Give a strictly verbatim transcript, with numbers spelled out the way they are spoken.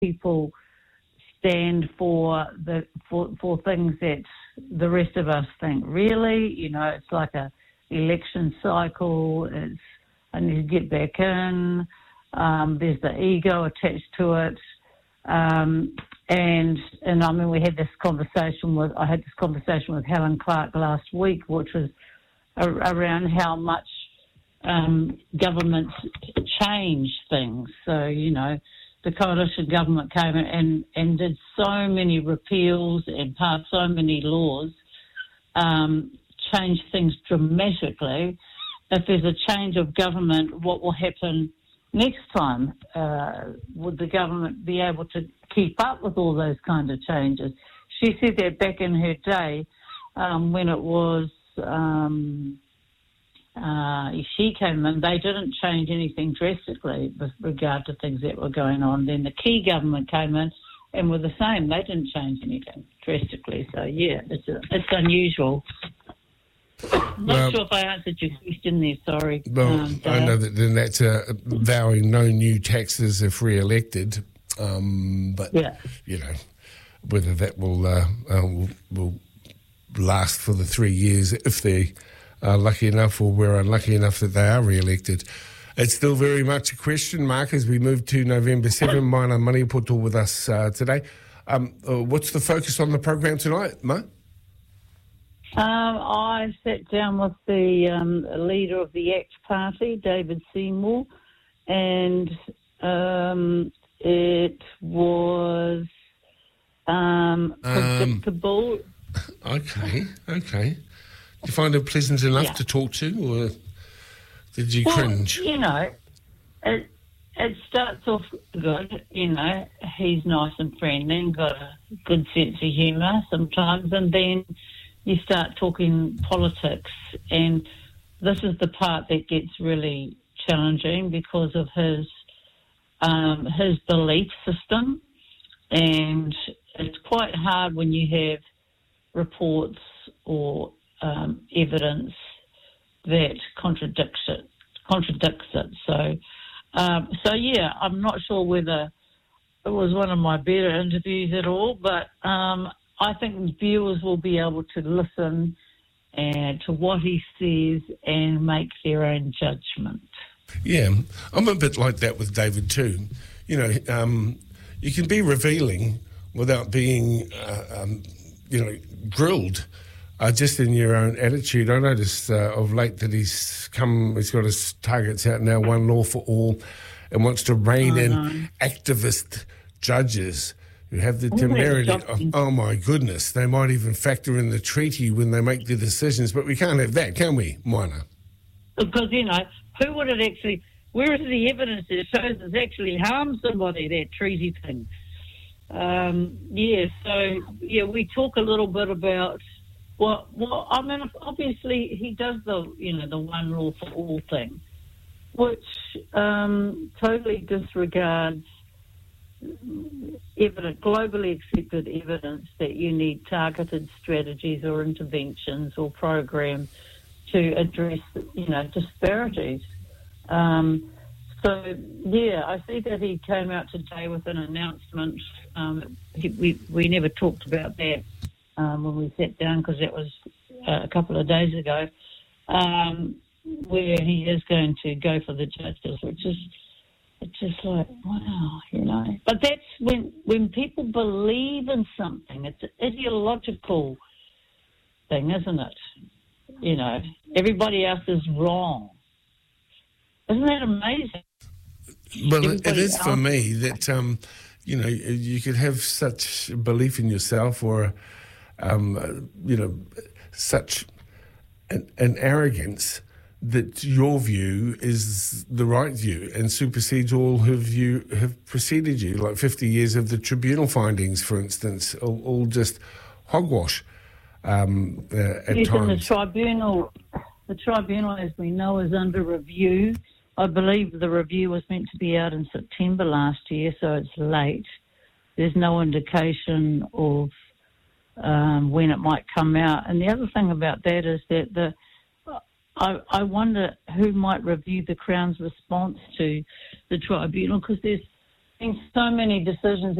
people stand for the for, for things that the rest of us think. Really, you know, it's like a election cycle. It's I need to get back in. Um, there's the ego attached to it, um, and and I mean, we had this conversation with I had this conversation with Helen Clark last week, which was a, around how much um, governments change things. So you know. The coalition government came in and, and did so many repeals and passed so many laws, um, changed things dramatically. If there's a change of government, what will happen next time? Uh, would the government be able to keep up with all those kind of changes? She said that back in her day um, when it was... Um, Uh, she came in, they didn't change anything drastically with regard to things that were going on. Then the Key government came in and were the same. They didn't change anything drastically. So, yeah, it's a, it's unusual. I'm not well, sure if I answered your question there, sorry. Well, um, I know that then that's uh, vowing no new taxes if re-elected. Um, but, yeah. you know, whether that will, uh, uh, will, will last for the three years if they... Uh, lucky enough, or we're unlucky enough that they are re-elected. It's still very much a question mark as we move to November seventh. Maina Maniapoto with us uh, today. Um, uh, what's the focus on the program tonight, Ma? Um, I sat down with the um, leader of the ACT Party, David Seymour, and um, it was um, predictable. Um, okay, okay. Did you find it pleasant enough yeah. to talk to, or did you well, cringe? You know, it it starts off good. You know, he's nice and friendly and got a good sense of humour sometimes, and then you start talking politics, and this is the part that gets really challenging because of his um, his belief system, and it's quite hard when you have reports or Um, evidence that contradicts it. Contradicts it. So, um, so yeah, I'm not sure whether it was one of my better interviews at all, but um, I think viewers will be able to listen and to what he says and make their own judgment. Yeah, I'm a bit like that with David too. You know, um, you can be revealing without being, uh, um, you know, grilled. Uh, just in your own attitude. I noticed uh, of late that he's come, he's got his targets out now, one law for all, and wants to rein oh, in no. activist judges who have the temerity of, oh my goodness, they might even factor in the treaty when they make the decisions, but we can't have that, can we, Moana? Because, you know, who would it actually, where is the evidence that shows it's actually harmed somebody, that treaty thing? Um, yeah, so, yeah, we talk a little bit about Well, well, I mean, obviously he does the, you know, the one law for all thing, which um, totally disregards evident, globally accepted evidence that you need targeted strategies or interventions or programs to address, you know, disparities. Um, so, yeah, I see that he came out today with an announcement. Um, he, we, we never talked about that. Um, when we sat down, because that was uh, a couple of days ago, um, where he is going to go for the judges, which is it's just like, wow, you know. But that's when when people believe in something, it's an ideological thing, isn't it? You know, everybody else is wrong. Isn't that amazing? Well, everybody it is else- for me that, um, you know, you could have such belief in yourself or... Um, you know, such an, an arrogance that your view is the right view and supersedes all who you have preceded you, like fifty years of the tribunal findings, for instance, all, all just hogwash um, uh, at yes, times. And the tribunal, the tribunal, as we know, is under review. I believe the review was meant to be out in September last year, so it's late. There's no indication of Um, when it might come out. And the other thing about that is that the I, I wonder who might review the Crown's response to the tribunal, because there's been so many decisions